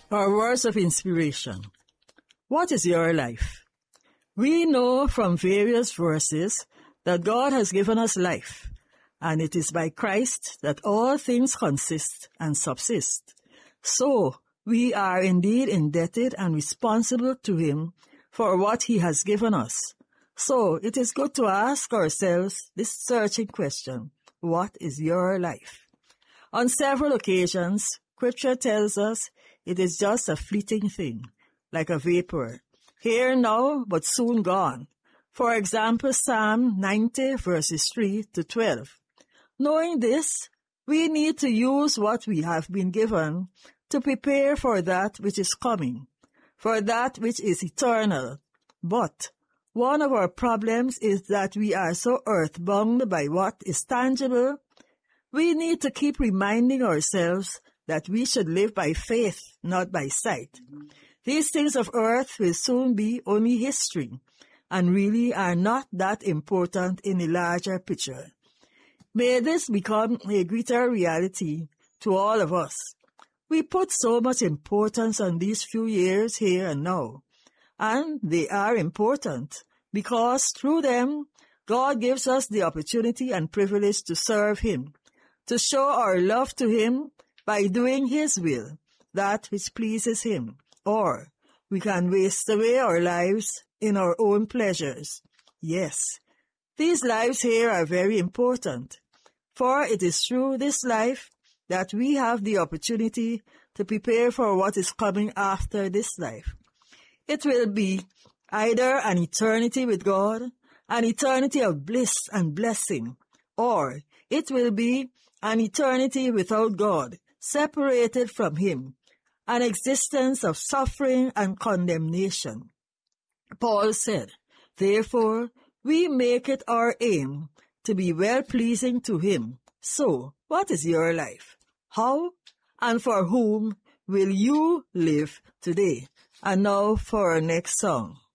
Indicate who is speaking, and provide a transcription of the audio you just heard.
Speaker 1: Our words of inspiration. What is your life? We know from various verses that God has given us life, and it is by Christ that all things consist and subsist. So, we are indeed indebted and responsible to Him for what He has given us. So, it is good to ask ourselves this searching question: what is your life? On several occasions, Scripture tells us it is just a fleeting thing, like a vapor, here now but soon gone. For example, Psalm 90 verses 3 to 12. Knowing this, we need to use what we have been given to prepare for that which is coming, for that which is eternal. But one of our problems is that we are so earthbound by what is tangible. We need to keep reminding ourselves that we should live by faith, not by sight. These things of earth will soon be only history, and really are not that important in the larger picture. May this become a greater reality to all of us. We put so much importance on these few years here and now, and they are important because through them, God gives us the opportunity and privilege to serve Him, to show our love to Him by doing His will, that which pleases Him. Or we can waste away our lives in our own pleasures. Yes, these lives here are very important, for it is through this life that we have the opportunity to prepare for what is coming after this life. It will be either an eternity with God, an eternity of bliss and blessing, or it will be an eternity without God, separated from Him, an existence of suffering and condemnation. Paul said, "Therefore, we make it our aim to be well-pleasing to Him." So, what is your life? How and for whom will you live today? And now for our next song.